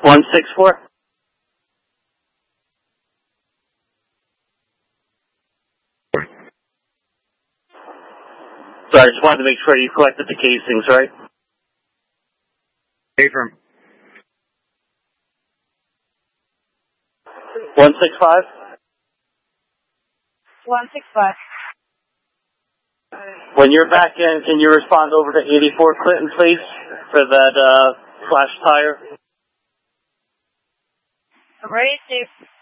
164? So I just wanted to make sure you collected the casings, right? Affirm. 165? 165. When you're back in, can you respond over to 84 Clinton, please, for that flash tire? I'm ready to.